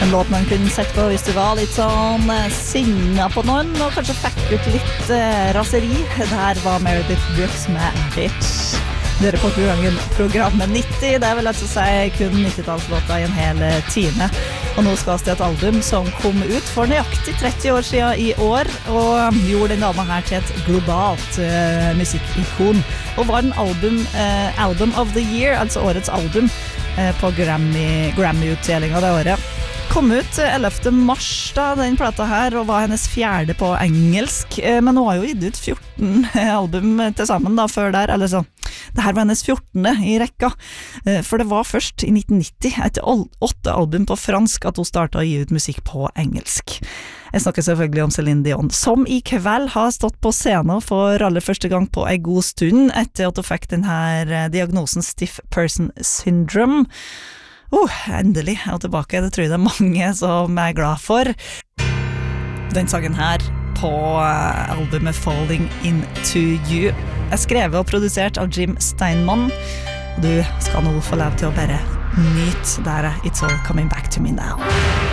En låt man kunne sett på hvis du var litt sånn sinna på noen, og kanskje fikk ut litt raseri. Der var Meredith Brooks med Bitch. Dere på programmet 90, det vil altså si kun 90-tallslåta I en hel time. Og nå skal vi til et album som kom ut for nøyaktig 30 år siden I år, og gjorde den dama her til et globalt musikkikon. Og var den album of the year, altså årets album, på Grammy-utdelingen det året. Kom ut 11. mars da, den plata her, og var hennes fjerde på engelsk, men hun har jo gitt ut 14 album til sammen da, før der, eller sånn. Det her var hennes 14. I rekka, for det var først I 1990, etter 8 album på fransk, at hun startet å gi ut musikk på engelsk. Jeg snakker selvfølgelig om Celine Dion, som I kveld har stått på scenen for aller første gang på en god stund, etter at hun fikk den her diagnosen Stiff Person Syndrome. Endelig er hun tilbake, det tror jeg det mange som glad for. Den sangen her på albumet Falling Into You er skrevet og produsert av Jim Steinman. Du skal nå få lov til å bare nyte der It's All Coming Back to Me Now.